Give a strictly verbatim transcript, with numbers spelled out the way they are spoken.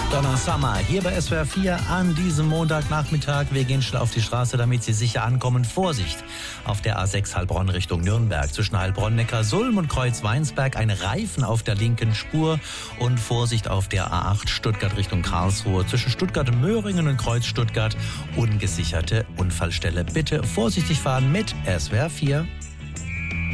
Donna Summer hier bei S W R vier an diesem Montagnachmittag. Wir gehen schnell auf die Straße, damit Sie sicher ankommen. Vorsicht! Auf der A sechs Heilbronn Richtung Nürnberg zwischen Heilbronn, Neckarsulm und Kreuz-Weinsberg ein Reifen auf der linken Spur. Und Vorsicht auf der A acht Stuttgart Richtung Karlsruhe zwischen Stuttgart-Möhringen und Kreuz Stuttgart. Ungesicherte Unfallstelle. Bitte vorsichtig fahren mit S W R vier.